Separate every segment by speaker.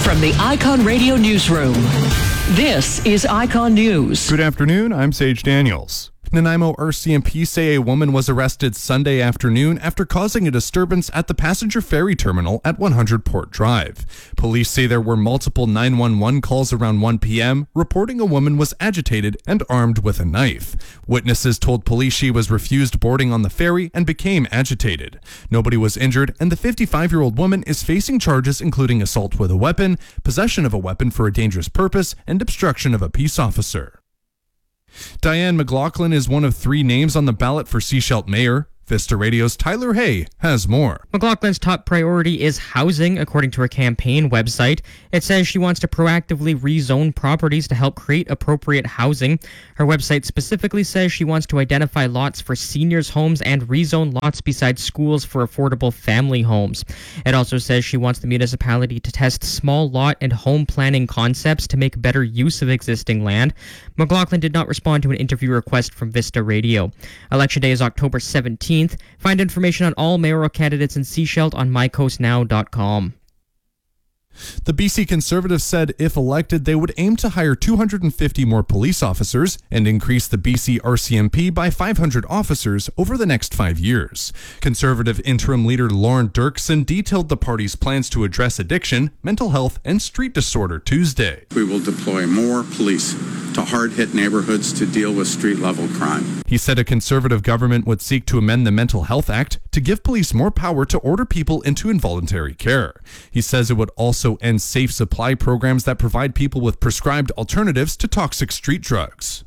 Speaker 1: From the Icon Radio Newsroom, this is Icon News.
Speaker 2: Good afternoon, I'm Sage Daniels. Nanaimo RCMP say a woman was arrested Sunday afternoon after causing a disturbance at the passenger ferry terminal at 100 Port Drive. Police say there were multiple 911 calls around 1 p.m. reporting a woman was agitated and armed with a knife. Witnesses told police she was refused boarding on the ferry and became agitated. Nobody was injured, and the 55-year-old woman is facing charges including assault with a weapon, possession of a weapon for a dangerous purpose, and obstruction of a peace officer. Diane McLaughlin is one of 3 names on the ballot for Sechelt mayor. Vista Radio's Tyler Hay has more.
Speaker 3: McLaughlin's top priority is housing, according to her campaign website. It says she wants to proactively rezone properties to help create appropriate housing. Her website specifically says she wants to identify lots for seniors' homes and rezone lots beside schools for affordable family homes. It also says she wants the municipality to test small lot and home planning concepts to make better use of existing land. McLaughlin did not respond to an interview request from Vista Radio. Election day is October 17th. Find information on all mayoral candidates in Sechelt on mycoastnow.com.
Speaker 2: The BC Conservatives said if elected, they would aim to hire 250 more police officers and increase the BC RCMP by 500 officers over the next 5 years. Conservative interim leader Lauren Dirksen detailed the party's plans to address addiction, mental health, and street disorder Tuesday.
Speaker 4: We will deploy more police to hard-hit neighborhoods to deal with street-level crime.
Speaker 2: He said a Conservative government would seek to amend the Mental Health Act to give police more power to order people into involuntary care. He says it would also end safe supply programs that provide people with prescribed alternatives to toxic street drugs.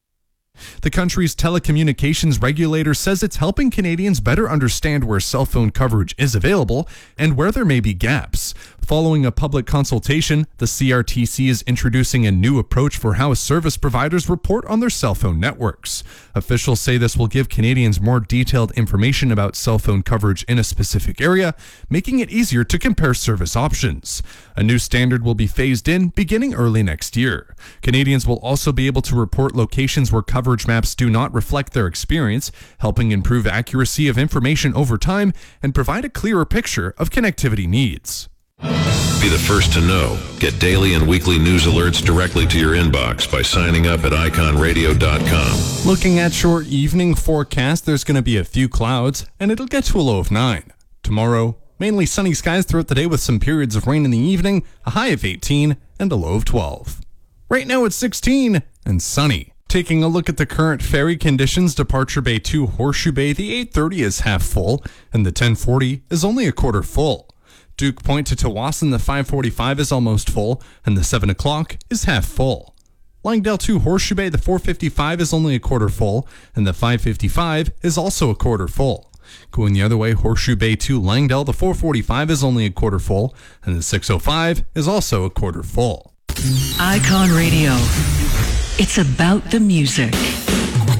Speaker 2: The country's telecommunications regulator says it's helping Canadians better understand where cell phone coverage is available and where there may be gaps. Following a public consultation, the CRTC is introducing a new approach for how service providers report on their cell phone networks. Officials say this will give Canadians more detailed information about cell phone coverage in a specific area, making it easier to compare service options. A new standard will be phased in beginning early next year. Canadians will also be able to report locations where coverage maps do not reflect their experience, helping improve accuracy of information over time and provide a clearer picture of connectivity needs.
Speaker 5: Be the first to know. Get daily and weekly news alerts directly to your inbox by signing up at iconradio.com.
Speaker 2: Looking at your evening forecast, there's going to be a few clouds, and it'll get to a low of 9. Tomorrow, mainly sunny skies throughout the day with some periods of rain in the evening, a high of 18 and a low of 12. Right now it's 16 and sunny. Taking a look at the current ferry conditions, Departure Bay to Horseshoe Bay, the 830 is half full, and the 1040 is only a quarter full. Duke Point to Tawasin, the 545 is almost full, and the 7 o'clock is half full. Langdale to Horseshoe Bay, the 455 is only a quarter full, and the 555 is also a quarter full. Going the other way, Horseshoe Bay to Langdale, the 445 is only a quarter full, and the 605 is also a quarter full.
Speaker 1: Icon Radio. It's about the music.